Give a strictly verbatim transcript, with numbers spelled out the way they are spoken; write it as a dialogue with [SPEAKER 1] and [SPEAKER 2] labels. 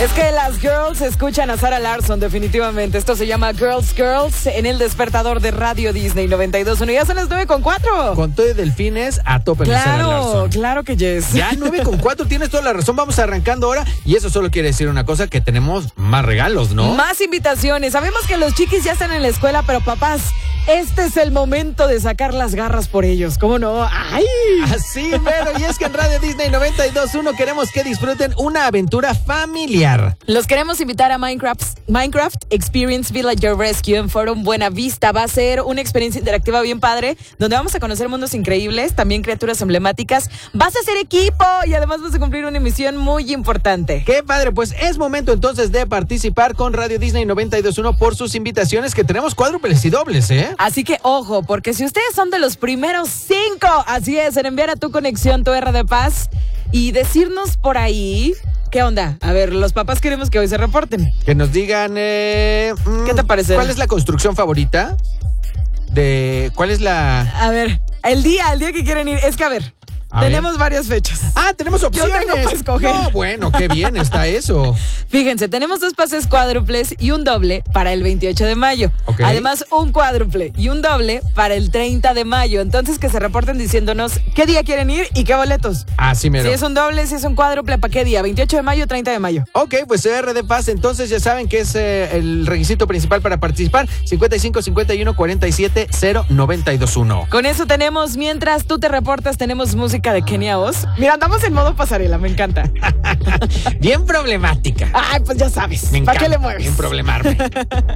[SPEAKER 1] Es que las girls escuchan a Sara Larsson, definitivamente. Esto se llama Girls Girls en el despertador de Radio Disney noventa y dos punto uno. Ya son las nueve con cuatro.
[SPEAKER 2] Con todo y delfines a tope.
[SPEAKER 1] Claro, claro que yes.
[SPEAKER 2] Ya nueve con cuatro, tienes toda la razón. Vamos arrancando ahora. Y eso solo quiere decir una cosa, que tenemos más regalos, ¿no?
[SPEAKER 1] Más invitaciones. Sabemos que los chiquis ya están en la escuela, pero papás, este es el momento de sacar las garras por ellos. ¿Cómo no? ¡Ay!
[SPEAKER 2] Así, pero y es que en Radio Disney noventa y dos punto uno queremos que disfruten una aventura familiar.
[SPEAKER 1] Los queremos invitar a Minecraft, Minecraft Experience Villager Rescue en Forum Buena Vista. Va a ser una experiencia interactiva bien padre, donde vamos a conocer mundos increíbles, también criaturas emblemáticas. Vas a hacer equipo y además vas a cumplir una misión muy importante.
[SPEAKER 2] ¡Qué padre! Pues es momento entonces de participar con Radio Disney noventa y dos punto uno por sus invitaciones, que tenemos cuádruples y dobles, ¿eh?
[SPEAKER 1] Así que ojo, porque si ustedes son de los primeros cinco, así es, en enviar a tu conexión, tu R de Paz, y decirnos por ahí... ¿Qué onda? A ver, los papás queremos que hoy se reporten.
[SPEAKER 2] Que nos digan... Eh,
[SPEAKER 1] ¿Qué te parece?
[SPEAKER 2] ¿Cuál es la construcción favorita? De... ¿Cuál es la...?
[SPEAKER 1] A ver, el día, el día que quieren ir. Es que, a ver... A tenemos ver. varias fechas.
[SPEAKER 2] Ah, tenemos opciones.
[SPEAKER 1] Yo tengo para escoger.
[SPEAKER 2] No, bueno, qué bien está eso.
[SPEAKER 1] Fíjense, tenemos dos pases cuádruples y un doble para el veintiocho de mayo.
[SPEAKER 2] Okay.
[SPEAKER 1] Además, un cuádruple y un doble para el treinta de mayo. Entonces, que se reporten diciéndonos qué día quieren ir y qué boletos.
[SPEAKER 2] Así mero.
[SPEAKER 1] Si es un doble, si es un cuádruple, ¿para qué día? ¿veintiocho de mayo o treinta de mayo?
[SPEAKER 2] Ok, pues R de Paz, entonces ya saben que es eh, el requisito principal para participar. cincuenta y cinco, cincuenta y uno, cuarenta y siete, cero, noventa y dos uno.
[SPEAKER 1] Con eso tenemos, mientras tú te reportas, tenemos música de Kenia Oz. Mira, andamos en modo pasarela, me encanta.
[SPEAKER 2] Bien problemática.
[SPEAKER 1] Ay, pues ya sabes.
[SPEAKER 2] Me
[SPEAKER 1] ¿Para
[SPEAKER 2] encanta,
[SPEAKER 1] qué le mueves?
[SPEAKER 2] bien problemarme.